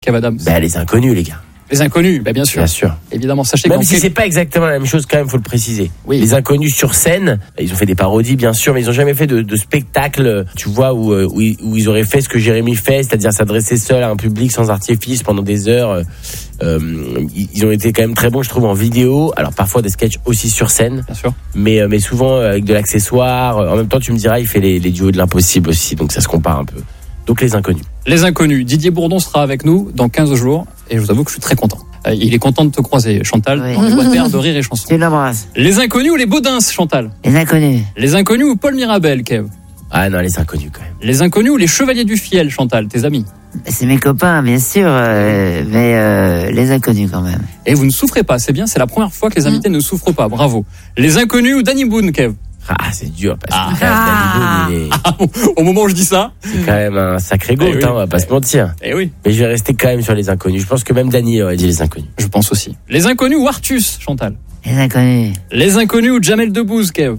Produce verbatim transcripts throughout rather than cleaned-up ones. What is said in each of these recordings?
Kev Adams? Bah, les inconnus, les gars. Les inconnus, bah bien sûr. Bien sûr. Évidemment, sachez Même qu'en si quel- c'est pas exactement la même chose, quand même, faut le préciser. Oui. Les inconnus sur scène, ils ont fait des parodies, bien sûr, mais ils ont jamais fait de, de spectacle, tu vois, où, où, ils- où ils auraient fait ce que Jérémy fait, c'est-à-dire s'adresser seul à un public sans artifice pendant des heures. Euh, ils, ils ont été quand même très bons, je trouve, en vidéo. Alors parfois des sketchs aussi sur scène, Bien sûr. mais mais souvent avec de l'accessoire. En même temps, tu me diras, il fait les, les duos de l'impossible aussi, donc ça se compare un peu. Donc les inconnus. Les inconnus. Didier Bourdon sera avec nous dans quinze jours et je vous avoue que je suis très content. Euh, Il est content de te croiser, Chantal, Oui. dans les boîtes de rire et chansons. Tu l'embrasses. Les inconnus ou les Baudins, Chantal? Les inconnus. Les inconnus ou Paul Mirabel, Kev? Ah non, les inconnus quand même. Les inconnus ou les Chevaliers du Fiel, Chantal, tes amis? C'est mes copains, bien sûr, euh, mais euh, les inconnus quand même. Et vous ne souffrez pas, c'est bien, c'est la première fois que les invités ne souffrent pas, bravo. Les inconnus ou Danny Boone, Kev? Ah, c'est dur parce Ah. que quand même, Danny Boone, il est- Ah, au moment où je dis ça, c'est quand même un sacré goat, Eh oui. hein, on va pas se mentir. eh oui, Mais je vais rester quand même sur les inconnus. Je pense que même Dany aurait dit les inconnus. je pense aussi. Les inconnus ou Artus, Chantal? Les inconnus. Les inconnus ou Jamel Debbouze, Kev?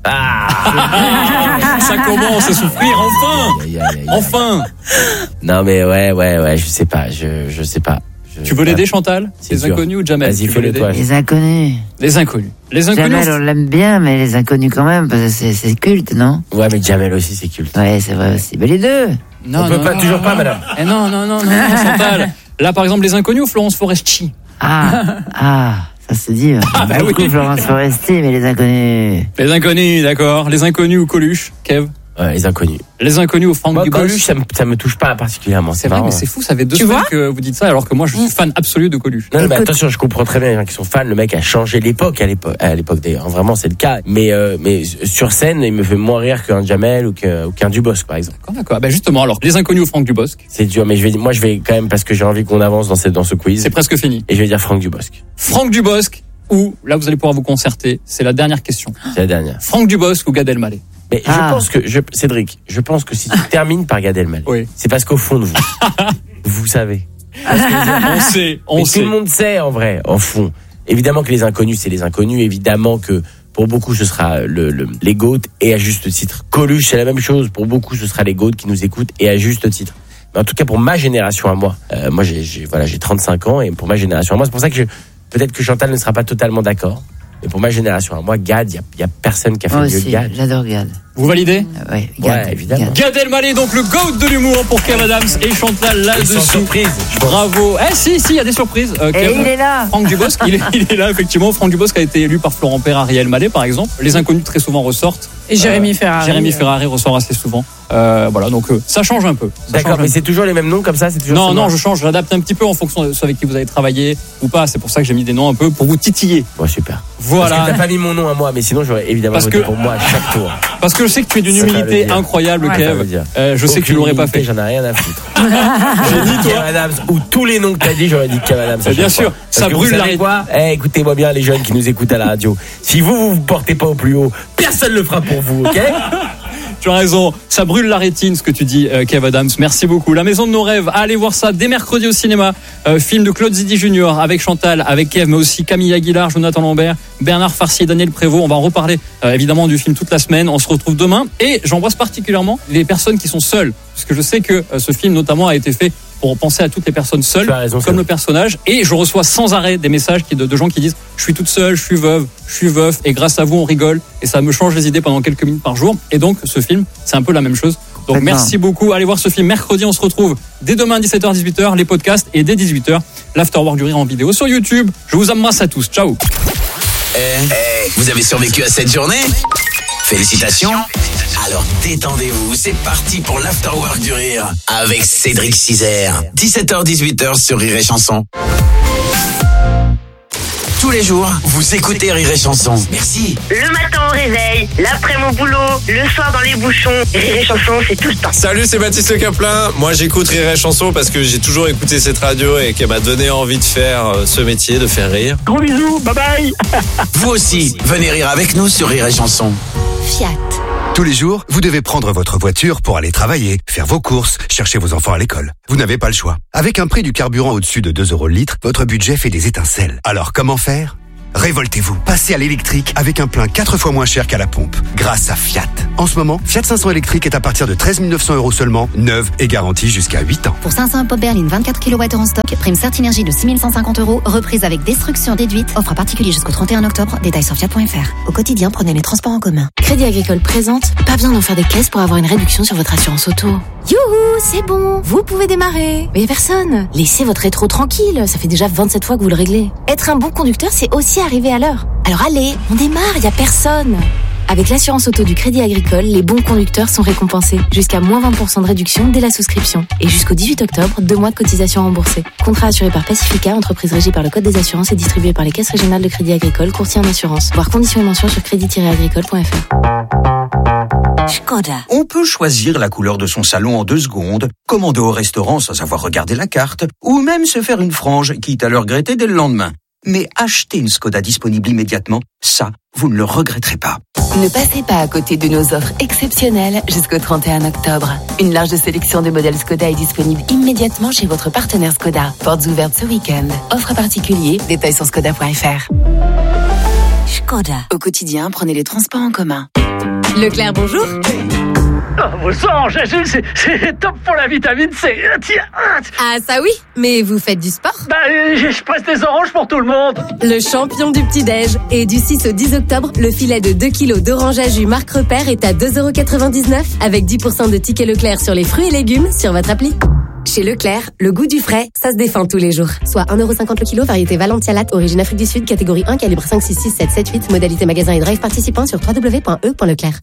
Ah, ça commence à souffrir, enfin! Aïe, aïe, aïe, aïe. Enfin! Non mais ouais, ouais, ouais, je sais pas, je, je sais pas. Je- Tu veux l'aider, Chantal? C'est Les dur. inconnus ou Jamel? Vas-y, Tu veux fais-le l'aider? toi. Les inconnus. Les inconnus. Les inconnus. Jamel, on l'aime bien, mais les inconnus quand même, parce que c'est, c'est culte, non? Ouais, mais Jamel aussi, c'est culte. Ouais, c'est vrai aussi. Mais les deux. Non, On peut non, pas, non, toujours non, pas, non. madame. Eh non, non, non, non, non, Chantal. Là, par exemple, les inconnus ou Florence Foresti? Ah, ah, ça se dit. Ah, bah beaucoup oui. Florence Foresti, mais les inconnus. Les inconnus, d'accord. Les inconnus ou Coluche, Kev? Ouais, les inconnus. Les inconnus ou Franck Moi, Dubosc? Coluche, ça me, ça me touche pas particulièrement. C'est vrai, marrant. mais c'est fou, ça fait deux Tu semaines vois que vous dites ça, alors que moi, je suis fan absolu de Coluche. Non, non, mais Écoute- attention, je comprends très bien les gens qui sont fans. Le mec a changé l'époque à l'époque, à l'époque d'ailleurs. Vraiment, c'est le cas. Mais, euh, mais sur scène, il me fait moins rire qu'un Jamel ou qu'un, ou qu'un Dubosc, par exemple. D'accord, d'accord. Ben justement, alors, les inconnus ou Franck Dubosc? C'est dur, mais je vais, moi, je vais quand même parce que j'ai envie qu'on avance dans, cette, dans ce quiz. C'est presque fini. Et je vais dire Franck Dubosc. Franck Dubosc ou, là, vous allez pouvoir vous concerter, c'est la dernière question. C'est la dernière. Franck Dubosc ou Gad Elmaleh? Mais Ah. je pense que, je, Cédric, je pense que si tu termines par Gad Elmaleh, Oui. c'est parce qu'au fond de vous, vous savez. On sait, on Mais sait. tout le monde sait en vrai, en fond. Évidemment que les inconnus, c'est les inconnus. Évidemment que pour beaucoup, ce sera le, le, les GOAT et à juste titre. Coluche, c'est la même chose. Pour beaucoup, ce sera les GOAT qui nous écoutent et à juste titre. Mais en tout cas, pour ma génération à moi, euh, moi j'ai, j'ai voilà, j'ai trente-cinq ans et pour ma génération à moi, c'est pour ça que je, peut-être que Chantal ne sera pas totalement d'accord. Mais pour ma génération à moi, Gad, il y a, y a personne qui a fait Moi mieux que aussi, Gad. j'adore Gad. Vous validez? Euh, Ouais, Gad. Ouais, évidemment. Gad. Gad Elmaleh, donc le GOAT de l'humour pour Kev Adams et Chantal Et là-dessous. sans surprise, je pense. Bravo. Eh si, si, il y a des surprises. Euh, Et Kev- il est là. Franck Dubosc, il est, il est là effectivement. Franck Dubosc a été élu par Florent Père, et Elmaleh par exemple. Les inconnus très souvent ressortent. Et Jérémy Ferrari. Jérémy Ferrari ressort assez souvent. Euh, voilà, donc euh, ça change un peu. Ça D'accord, change un mais peu. c'est toujours les mêmes noms comme ça, c'est toujours Non, ce non, nom je change, j'adapte un petit peu en fonction de ceux avec qui vous avez travaillé ou pas. C'est pour ça que j'ai mis des noms un peu pour vous titiller. Bon, super. Voilà. Parce que t'as pas mis mon nom à moi, mais sinon j'aurais évidemment Parce voté que- pour moi à chaque tour. Parce que je sais que tu es d'une Ça, ça veut humilité dire. incroyable, Ça veut Kev. dire. Euh, je sais que tu Aucune l'aurais pas humilité, fait. J'en ai rien à foutre. J'ai dit, Kev toi. Adams, ou tous les noms que t'as dit, j'aurais dit Kev Adams. à Bien chaque sûr, fois. ça Parce que brûle vous la savez ré- quoi Eh, écoutez-moi bien, les jeunes qui nous écoutent à la radio. Si vous, vous vous portez pas au plus haut, personne le fera pour vous, ok Tu as raison, ça brûle la rétine ce que tu dis, euh, Kev Adams. Merci beaucoup. La Maison de nos rêves, allez voir ça dès mercredi au cinéma. Euh, film de Claude Zidi Junior avec Chantal, avec Kev, mais aussi Camille Aguilar, Jonathan Lambert, Bernard Farcy et Daniel Prévost. On va en reparler euh, évidemment du film toute la semaine. On se retrouve demain et j'embrasse particulièrement les personnes qui sont seules, puisque je sais que euh, ce film notamment a été fait pour penser à toutes les personnes seules, Tu as raison, c'est comme vrai. le personnage. Et je reçois sans arrêt des messages qui, de, de gens qui disent « Je suis toute seule, je suis veuve, je suis veuf, et grâce à vous, on rigole. » Et ça me change les idées pendant quelques minutes par jour. Et donc, ce film, c'est un peu la même chose. Donc, D'accord. merci beaucoup. Allez voir ce film mercredi. On se retrouve dès demain, dix-sept heures, dix-huit heures, les podcasts. Et dès dix-huit heures, l'Afterwork du Rire en vidéo sur YouTube. Je vous embrasse à tous. Ciao. Eh, eh, vous avez survécu à cette journée? Félicitations. Alors détendez-vous, c'est parti pour l'Afterwork du Rire avec Cédric Cizer. dix-sept heures dix-huit heures sur Rire et Chanson. Tous les jours, vous écoutez Rire et Chanson. Merci. Le matin au réveil, l'après-midi au boulot, le soir dans les bouchons. Rire et Chanson, c'est tout le temps. Salut, c'est Baptiste Le Caplin. Moi, j'écoute Rire et Chanson parce que j'ai toujours écouté cette radio et qu'elle m'a donné envie de faire euh, ce métier, de faire rire. Gros bisous, bye bye. Vous aussi, venez rire avec nous sur Rire et Chanson. Fiat. Tous les jours, vous devez prendre votre voiture pour aller travailler, faire vos courses, chercher vos enfants à l'école. Vous n'avez pas le choix. Avec un prix du carburant au-dessus de deux euros le litre, votre budget fait des étincelles. Alors comment faire ? Révoltez-vous. Passez à l'électrique avec un plein quatre fois moins cher qu'à la pompe. Grâce à Fiat. En ce moment, Fiat cinq cents électrique est à partir de treize mille neuf cents euros seulement, neuve et garantie jusqu'à huit ans. Pour cinq cents pop berline vingt-quatre kilowattheures en stock, prime Certinergie de six mille cent cinquante euros, reprise avec destruction déduite, offre à particulier jusqu'au trente et un octobre, détails sur fiat point f r. Au quotidien, prenez les transports en commun. Crédit Agricole présente, pas besoin d'en faire des caisses pour avoir une réduction sur votre assurance auto. Youhou, c'est bon, vous pouvez démarrer. Mais y a personne. Laissez votre rétro tranquille, ça fait déjà vingt-sept fois que vous le réglez. Être un bon conducteur, c'est aussi arriver à l'heure. Alors allez, on démarre, y a personne. Avec l'assurance auto du Crédit Agricole, les bons conducteurs sont récompensés. Jusqu'à moins vingt pour cent de réduction dès la souscription. Et jusqu'au dix-huit octobre, deux mois de cotisation remboursée. Contrat assuré par Pacifica, entreprise régie par le Code des assurances et distribué par les caisses régionales de Crédit Agricole, courtier en assurance. Voir conditions et mentions sur crédit tiret agricole point f r. Škoda. On peut choisir la couleur de son salon en deux secondes, commander au restaurant sans avoir regardé la carte, ou même se faire une frange, quitte à le regretter dès le lendemain. Mais acheter une Škoda disponible immédiatement, ça, vous ne le regretterez pas. Ne passez pas à côté de nos offres exceptionnelles jusqu'au trente et un octobre. Une large sélection de modèles Škoda est disponible immédiatement chez votre partenaire Škoda. Portes ouvertes ce week-end. Offre à particulier, détails sur škoda point f r. Škoda. Au quotidien, prenez les transports en commun. Leclerc, bonjour. Oh, vos oranges agiles, c'est, c'est top pour la vitamine C. Tiens. Ah, ça oui, mais vous faites du sport? Bah, je, je presse des oranges pour tout le monde. Le champion du petit-déj. Et du six au dix octobre, le filet de deux kilos d'orange à jus marque Repère est à deux euros quatre-vingt-dix-neuf avec dix pour cent de tickets Leclerc sur les fruits et légumes sur votre appli. Chez Leclerc, le goût du frais, ça se défend tous les jours. Soit un euro cinquante le kilo, variété Valentia Latte, origine Afrique du Sud, catégorie un, calibre cinq, six, six, sept, sept, huit, modalité magasin et drive participant sur w w w point e point leclerc.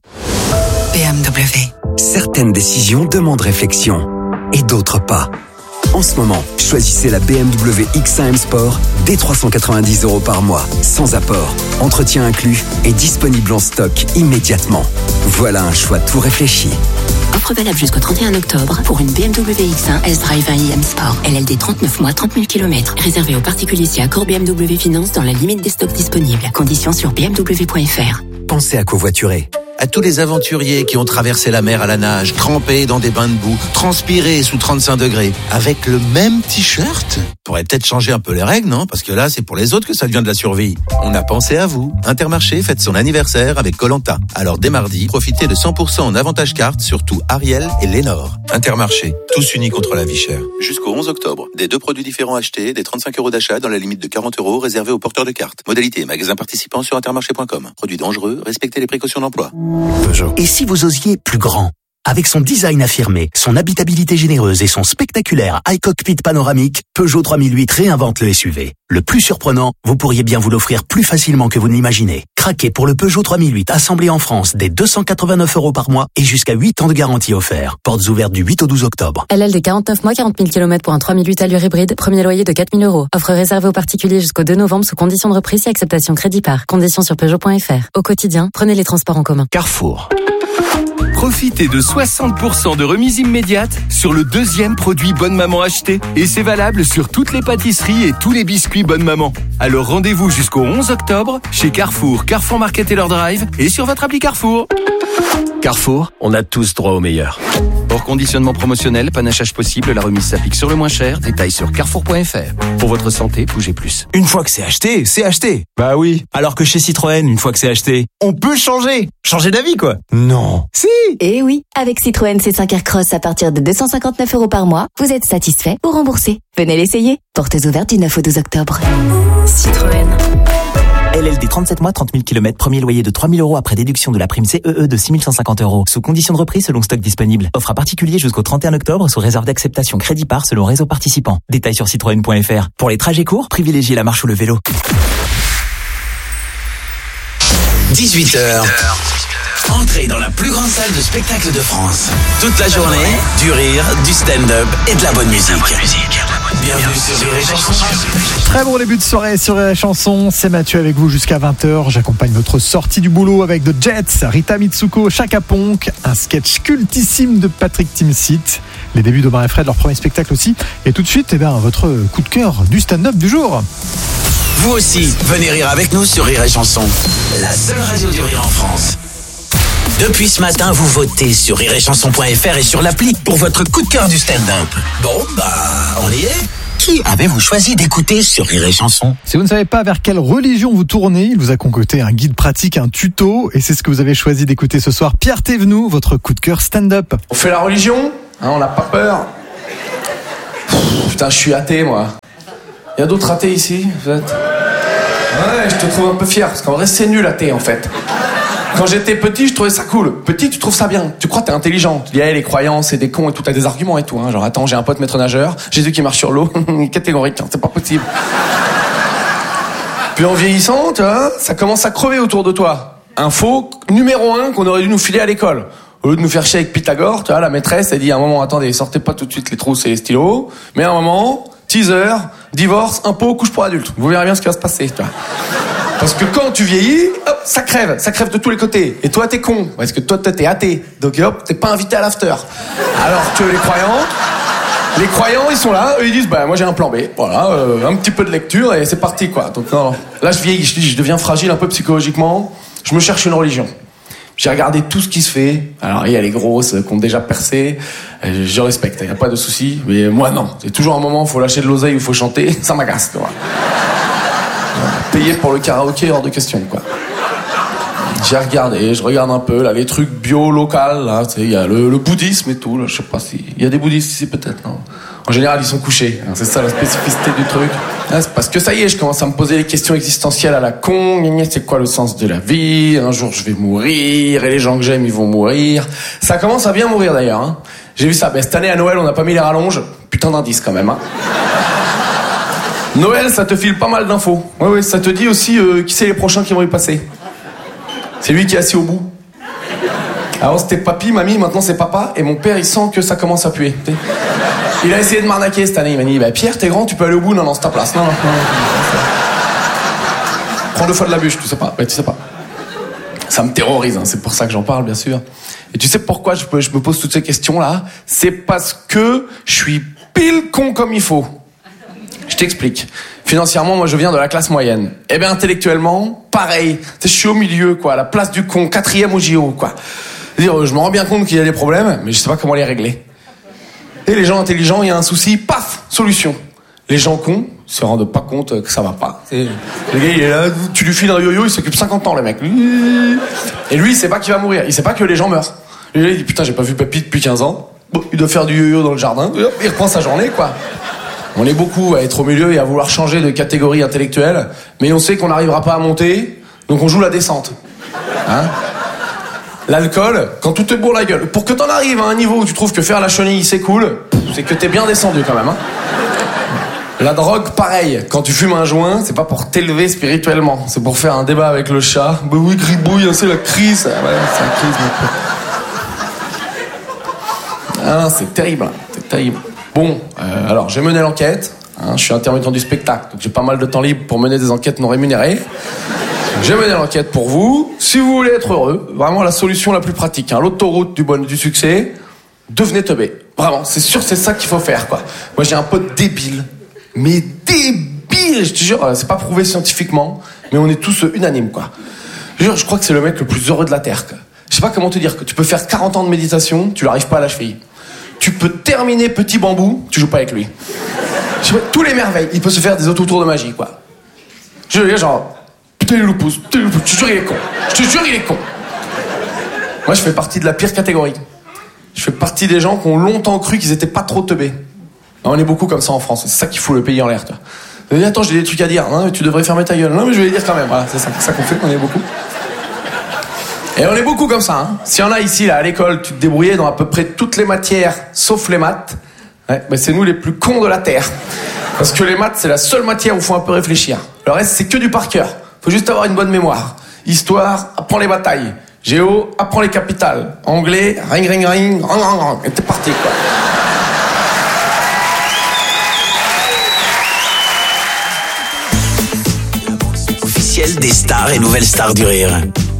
B M W. Certaines décisions demandent réflexion et d'autres pas. En ce moment, choisissez la B M W X un M Sport dès trois cent quatre-vingt-dix euros par mois, sans apport, entretien inclus et disponible en stock immédiatement. Voilà un choix tout réfléchi. Offre valable jusqu'au trente et un octobre pour une B M W X un S-Drive un i M Sport. L L D trente-neuf mois, trente mille kilomètres. Réservé aux particuliers si accord B M W Finance dans la limite des stocks disponibles. Conditions sur b m w point f r. Pensez à covoiturer. À tous les aventuriers qui ont traversé la mer à la nage, trempés dans des bains de boue, transpirés sous trente-cinq degrés, avec le même t-shirt. Pourrait peut-être changer un peu les règles, non? Parce que là, c'est pour les autres que ça devient de la survie. On a pensé à vous. Intermarché fête son anniversaire avec Koh-Lanta. Alors dès mardi, profitez de cent pour cent en avantage carte sur tout Ariel et Lénore. Intermarché, tous unis contre la vie chère. Jusqu'au onze octobre, des deux produits différents achetés, des trente-cinq euros d'achat dans la limite de quarante euros réservés aux porteurs de cartes. Modalité et magasin participant sur intermarché point com. Produits dangereux, respectez les précautions d'emploi. Peugeot. Et si vous osiez plus grand? Avec son design affirmé, son habitabilité généreuse et son spectaculaire iCockpit panoramique, Peugeot trois mille huit réinvente le S U V. Le plus surprenant, vous pourriez bien vous l'offrir plus facilement que vous ne l'imaginez. Craquez pour le Peugeot trois mille huit assemblé en France dès deux cent quatre-vingt-neuf euros par mois et jusqu'à huit ans de garantie offert. Portes ouvertes du huit au douze octobre. L L D quarante-neuf mois, quarante mille kilomètres pour un trois mille huit allure hybride. Premier loyer de quatre mille euros. Offre réservée aux particuliers jusqu'au deux novembre sous conditions de reprise et acceptation crédit par. Conditions sur peugeot point f r. Au quotidien, prenez les transports en commun. Carrefour. Profitez de soixante pour cent de remise immédiate sur le deuxième produit Bonne Maman acheté. Et c'est valable sur toutes les pâtisseries et tous les biscuits Bonne Maman. Alors rendez-vous jusqu'au onze octobre chez Carrefour, Carrefour Market et leur drive et sur votre appli Carrefour. Carrefour, on a tous droit au meilleur. Hors conditionnement promotionnel, panachage possible, la remise s'applique sur le moins cher. Détails sur carrefour point f r. Pour votre santé, bougez plus. Une fois que c'est acheté, c'est acheté. Bah oui. Alors que chez Citroën, une fois que c'est acheté, on peut changer. Changer d'avis, quoi. Non. Si. Eh oui, avec Citroën C cinq Aircross à partir de deux cent cinquante-neuf euros par mois, vous êtes satisfait ou remboursé. Venez l'essayer. Portes ouvertes du neuf au douze octobre. Citroën. L L D trente-sept mois, trente mille kilomètres, premier loyer de trois mille euros après déduction de la prime C E E de six mille cent cinquante euros. Sous condition de reprise selon stock disponible. Offre à particulier jusqu'au trente et un octobre sous réserve d'acceptation crédit par selon réseau participant. Détails sur citroën point f r. Pour les trajets courts, privilégiez la marche ou le vélo. dix-huit heures. Entrez dans la plus grande salle de spectacle de France. Toute la journée, du rire, du stand-up et de la bonne musique. Bienvenue sur Rire et Chanson. Très bon début de soirée sur Rire et Chanson. C'est Mathieu avec vous jusqu'à vingt heures. J'accompagne votre sortie du boulot avec The Jets, Rita Mitsuko, Chaka Ponk, un sketch cultissime de Patrick Timsit, les débuts d'Omar et Fred, leur premier spectacle aussi. Et tout de suite, eh bien, votre coup de cœur du stand-up du jour. Vous aussi, venez rire avec nous sur Rire et Chanson, la seule radio du rire en France. Depuis ce matin, vous votez sur rire et chanson point f r et sur l'appli pour votre coup de cœur du stand-up. Bon, bah, on y est. Qui avez-vous choisi d'écouter sur Rire et Chanson? Si vous ne savez pas vers quelle religion vous tournez, il vous a concocté un guide pratique, un tuto, et c'est ce que vous avez choisi d'écouter ce soir. Pierre Thévenoud, votre coup de cœur stand-up. On fait la religion, hein, on n'a pas peur. Pff, putain, je suis athée, moi. Il y a d'autres athées ici, vous êtes? Ouais, je te trouve un peu fier, parce qu'en vrai, c'est nul athée, en fait. Quand j'étais petit, je trouvais ça cool. Petit, tu trouves ça bien. Tu crois que t'es intelligent. Tu dis, hey, les croyants, c'est des cons et tout. T'as des arguments et tout. Hein. Genre, attends, j'ai un pote maître nageur. Jésus qui marche sur l'eau. Catégorique, hein, c'est pas possible. Puis en vieillissant, tu vois, ça commence à crever autour de toi. Info numéro un qu'on aurait dû nous filer à l'école. Au lieu de nous faire chier avec Pythagore, tu vois, la maîtresse, elle dit à un moment, attendez, sortez pas tout de suite les trousses et les stylos. Mais à un moment, teaser, divorce, impôt, couche pour adultes. Vous verrez bien ce qui va se passer, tu vois. Parce que quand tu vieillis, hop, ça crève, ça crève de tous les côtés. Et toi, t'es con, parce que toi, t'es athée. Donc hop, t'es pas invité à l'after. Alors que les croyants, les croyants, ils sont là, eux, ils disent, bah moi j'ai un plan B. Voilà, euh, un petit peu de lecture et c'est parti, quoi. Donc non, là, je vieillis, je, je deviens fragile un peu psychologiquement. Je me cherche une religion. J'ai regardé tout ce qui se fait. Alors il y a les grosses qui ont déjà percé. Je respecte, il y a pas de souci. Mais moi non. C'est toujours un moment, faut lâcher de l'oseille ou faut chanter. Ça m'agace, tu vois. Payer pour le karaoké, hors de question, quoi. J'ai regardé, je regarde un peu, là, les trucs bio, local, là, tu sais, il y a le, le bouddhisme et tout, là, je sais pas si... Il y a des bouddhistes ici, peut-être, non? En général, ils sont couchés, hein, c'est ça la spécificité du truc. Hein, c'est parce que ça y est, je commence à me poser des questions existentielles à la con, c'est quoi le sens de la vie? Un jour, je vais mourir, et les gens que j'aime, ils vont mourir. Ça commence à bien mourir, d'ailleurs, hein. J'ai vu ça, ben, cette année, à Noël, on n'a pas mis les rallonges. Putain d'indice, quand même, hein. Noël, ça te file pas mal d'infos. Ouais, ouais, ça te dit aussi euh, qui c'est les prochains qui vont y passer. C'est lui qui est assis au bout. Avant c'était papy, mamie, maintenant c'est papa. Et mon père, il sent que ça commence à puer. T'sais. Il a essayé de m'arnaquer cette année. Il m'a dit, bah, Pierre, t'es grand, tu peux aller au bout. Non, non, c'est ta place. Non, non, non. Prends deux fois de la bûche, tu sais pas. Ouais, tu sais pas. Ça me terrorise, hein. C'est pour ça que j'en parle, bien sûr. Et tu sais pourquoi je, je me pose toutes ces questions-là? C'est parce que je suis pile con comme il faut. Je t'explique. Financièrement, moi, je viens de la classe moyenne. Eh bien, intellectuellement, pareil. Je suis au milieu, quoi, à la place du con, quatrième au J O, quoi. C'est-à-dire, je me rends bien compte qu'il y a des problèmes, mais je sais pas comment les régler. Et les gens intelligents, il y a un souci, paf, solution. Les gens cons se rendent pas compte que ça va pas. C'est... Le gars, il est là, tu lui files un yo-yo, il s'occupe cinquante ans, le mec. Et lui, il sait pas qu'il va mourir. Il sait pas que les gens meurent. Et lui, il dit, putain, j'ai pas vu papy depuis quinze ans. Bon, il doit faire du yo-yo dans le jardin. Il reprend sa journée, quoi. On est beaucoup à être au milieu et à vouloir changer de catégorie intellectuelle, mais on sait qu'on n'arrivera pas à monter, donc on joue la descente. Hein? L'alcool, quand tout te bourre la gueule, pour que t'en arrives à un niveau où tu trouves que faire la chenille c'est cool, c'est que t'es bien descendu quand même. Hein? La drogue, pareil, quand tu fumes un joint, c'est pas pour t'élever spirituellement, c'est pour faire un débat avec le chat. Bah oui, gribouille, c'est la crise. Ah ouais, c'est la crise. Ah, c'est terrible, c'est terrible. Bon, euh, alors j'ai mené l'enquête, hein, je suis intermittent du spectacle, donc j'ai pas mal de temps libre pour mener des enquêtes non rémunérées. J'ai mené l'enquête pour vous. Si vous voulez être heureux, vraiment la solution la plus pratique, hein, l'autoroute du bon du succès, devenez teubé. Vraiment, c'est sûr, c'est ça qu'il faut faire, quoi. Moi j'ai un pote débile, mais débile, je te jure, c'est pas prouvé scientifiquement, mais on est tous unanimes, quoi. Je jure, je crois que c'est le mec le plus heureux de la Terre, quoi. Je sais pas comment te dire, que tu peux faire quarante ans de méditation, tu n'arrives pas à la cheville. Tu peux terminer petit bambou, tu joues pas avec lui. Je sais pas, tous les merveilles, il peut se faire des autotours de magie, quoi. Je veux dire, genre, putain, il le pousse, putain, il le pousse, je te jure, il est con. Je te jure, il est con. Moi, je fais partie de la pire catégorie. Je fais partie des gens qui ont longtemps cru qu'ils étaient pas trop teubés. On est beaucoup comme ça en France, c'est ça qui fout le pays en l'air, toi. Je dis, attends, j'ai des trucs à dire, non, mais tu devrais fermer ta gueule. Non, mais je vais les dire quand même, voilà, c'est ça, c'est ça qu'on fait, on est beaucoup. Et on est beaucoup comme ça, hein. S'il y en a ici, là, à l'école, tu te débrouillais dans à peu près toutes les matières, sauf les maths, ouais, ben c'est nous les plus cons de la Terre. Parce que les maths, c'est la seule matière où il faut un peu réfléchir. Le reste, c'est que du par cœur. Faut juste avoir une bonne mémoire. Histoire, apprends les batailles. Géo, apprends les capitales. Anglais, ring, ring, ring, rang, rang, rang. Et t'es parti, quoi. Officiel des stars et nouvelles stars du rire.